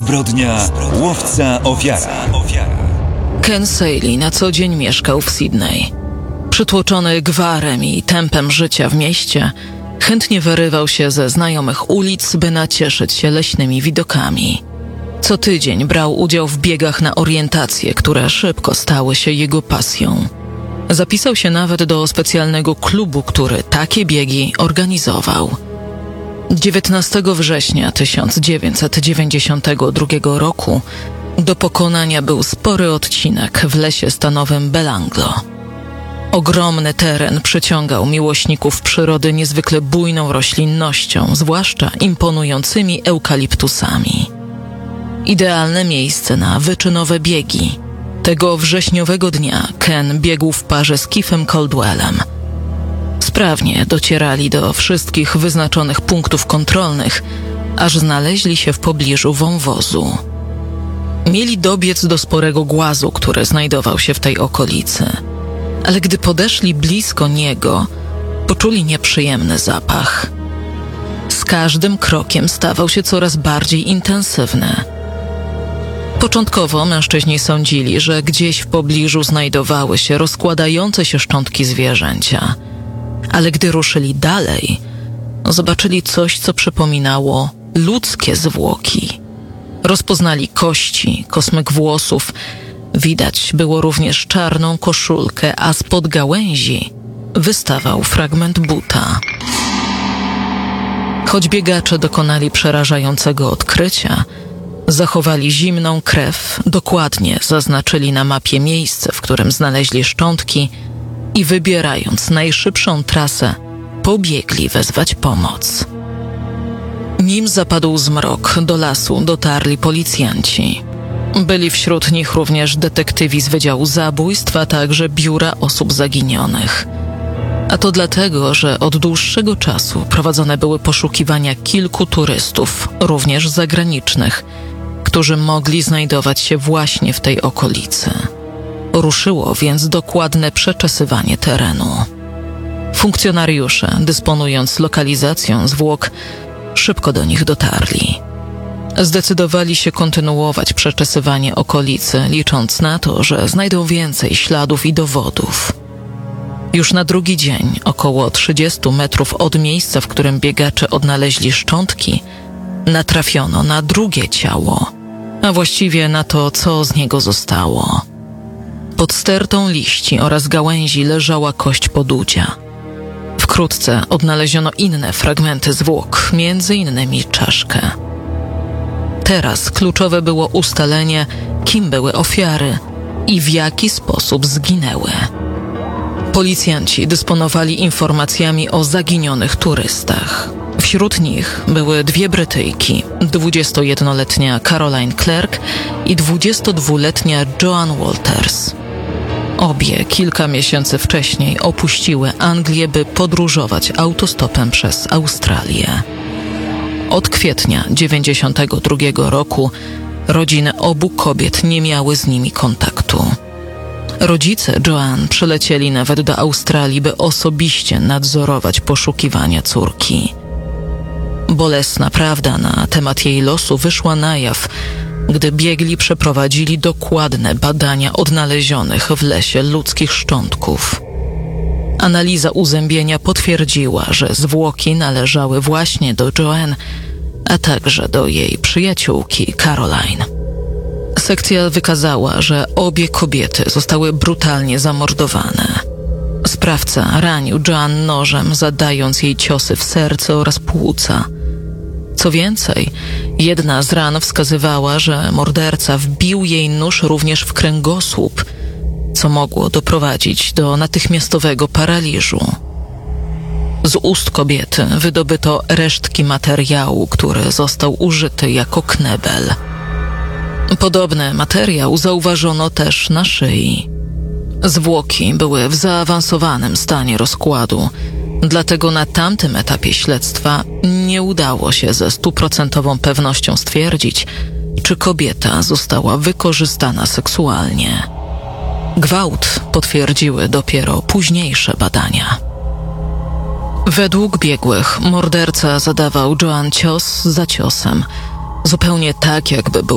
Zbrodnia łowca ofiara. Ken Saley na co dzień mieszkał w Sydney. Przytłoczony gwarem i tempem życia w mieście, chętnie wyrywał się ze znajomych ulic, by nacieszyć się leśnymi widokami. Co tydzień brał udział w biegach na orientację, które szybko stały się jego pasją. Zapisał się nawet do specjalnego klubu, który takie biegi organizował. 19 września 1992 roku do pokonania był spory odcinek w lesie stanowym Belanglo. Ogromny teren przyciągał miłośników przyrody niezwykle bujną roślinnością, zwłaszcza imponującymi eukaliptusami. Idealne miejsce na wyczynowe biegi. Tego wrześniowego dnia Ken biegł w parze z Keithem Caldwellem. Sprawnie docierali do wszystkich wyznaczonych punktów kontrolnych, aż znaleźli się w pobliżu wąwozu. Mieli dobiec do sporego głazu, który znajdował się w tej okolicy. Ale gdy podeszli blisko niego, poczuli nieprzyjemny zapach. Z każdym krokiem stawał się coraz bardziej intensywny. Początkowo mężczyźni sądzili, że gdzieś w pobliżu znajdowały się rozkładające się szczątki zwierzęcia. Ale gdy ruszyli dalej, zobaczyli coś, co przypominało ludzkie zwłoki. Rozpoznali kości, kosmyk włosów. Widać było również czarną koszulkę, a spod gałęzi wystawał fragment buta. Choć biegacze dokonali przerażającego odkrycia, zachowali zimną krew, dokładnie zaznaczyli na mapie miejsce, w którym znaleźli szczątki i wybierając najszybszą trasę, pobiegli wezwać pomoc. Nim zapadł zmrok, do lasu dotarli policjanci. Byli wśród nich również detektywi z Wydziału Zabójstw, a także Biura Osób Zaginionych. A to dlatego, że od dłuższego czasu prowadzone były poszukiwania kilku turystów, również zagranicznych, którzy mogli znajdować się właśnie w tej okolicy. Ruszyło więc dokładne przeczesywanie terenu. Funkcjonariusze, dysponując lokalizacją zwłok, szybko do nich dotarli. Zdecydowali się kontynuować przeczesywanie okolicy, licząc na to, że znajdą więcej śladów i dowodów. Już na drugi dzień, około 30 metrów od miejsca, w którym biegacze odnaleźli szczątki, natrafiono na drugie ciało, a właściwie na to, co z niego zostało. Pod stertą liści oraz gałęzi leżała kość podudzia. Wkrótce odnaleziono inne fragmenty zwłok, między innymi czaszkę. Teraz kluczowe było ustalenie, kim były ofiary i w jaki sposób zginęły. Policjanci dysponowali informacjami o zaginionych turystach. Wśród nich były dwie Brytyjki, 21-letnia Caroline Clark i 22-letnia Joan Walters. Obie kilka miesięcy wcześniej opuściły Anglię, by podróżować autostopem przez Australię. Od kwietnia 1992 roku rodziny obu kobiet nie miały z nimi kontaktu. Rodzice Joan przylecieli nawet do Australii, by osobiście nadzorować poszukiwania córki. Bolesna prawda na temat jej losu wyszła na jaw, gdy biegli przeprowadzili dokładne badania odnalezionych w lesie ludzkich szczątków. Analiza uzębienia potwierdziła, że zwłoki należały właśnie do Joan, a także do jej przyjaciółki Caroline. Sekcja wykazała, że obie kobiety zostały brutalnie zamordowane. Sprawca ranił Joan nożem, zadając jej ciosy w serce oraz płuca. Co więcej, jedna z ran wskazywała, że morderca wbił jej nóż również w kręgosłup, co mogło doprowadzić do natychmiastowego paraliżu. Z ust kobiety wydobyto resztki materiału, który został użyty jako knebel. Podobny materiał zauważono też na szyi. Zwłoki były w zaawansowanym stanie rozkładu, dlatego na tamtym etapie śledztwa nie udało się ze 100% pewnością stwierdzić, czy kobieta została wykorzystana seksualnie. Gwałt potwierdziły dopiero późniejsze badania. Według biegłych morderca zadawał Joan cios za ciosem, zupełnie tak, jakby był